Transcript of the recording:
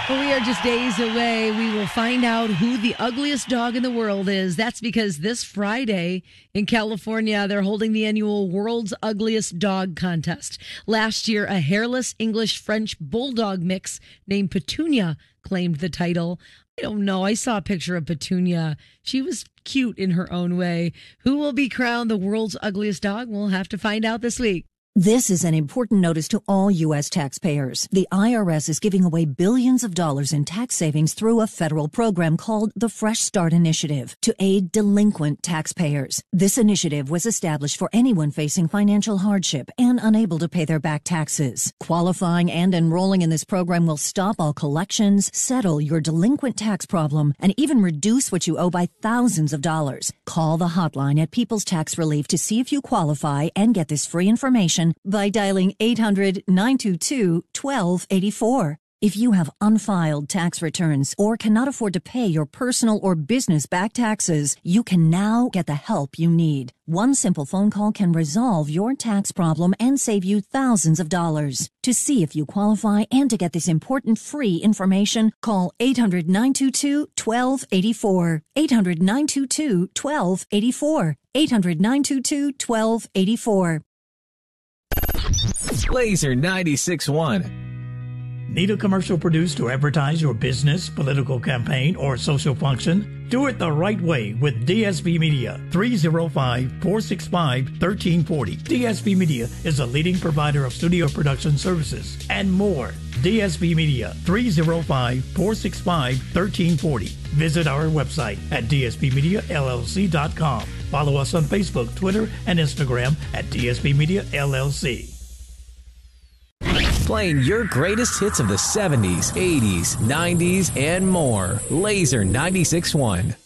Well, we are just days away. We will find out who the ugliest dog in the world is. That's because this Friday in California, they're holding the annual World's Ugliest Dog Contest. Last year, a hairless English-French bulldog mix named Petunia claimed the title. I don't know. I saw a picture of Petunia. She was cute in her own way. Who will be crowned the world's ugliest dog? We'll have to find out this week. This is an important notice to all U.S. taxpayers. The IRS is giving away billions of dollars in tax savings through a federal program called the Fresh Start Initiative to aid delinquent taxpayers. This initiative was established for anyone facing financial hardship and unable to pay their back taxes. Qualifying and enrolling in this program will stop all collections, settle your delinquent tax problem, and even reduce what you owe by thousands of dollars. Call the hotline at People's Tax Relief to see if you qualify and get this free information by dialing 800-922-1284. If you have unfiled tax returns or cannot afford to pay your personal or business back taxes, you can now get the help you need. One simple phone call can resolve your tax problem and save you thousands of dollars. To see if you qualify and to get this important free information, call 800-922-1284. 800-922-1284. 800-922-1284. Laser 96.1. Need a commercial produced to advertise your business, political campaign, or social function? Do it the right way with DSP Media, 305-465-1340. DSP Media is a leading provider of studio production services and more. DSP Media, 305-465-1340. Visit our website at dspmediallc.com. Follow us on Facebook, Twitter, and Instagram at DSP Media LLC. Playing your greatest hits of the 70s, 80s, 90s, and more. Laser 96.1.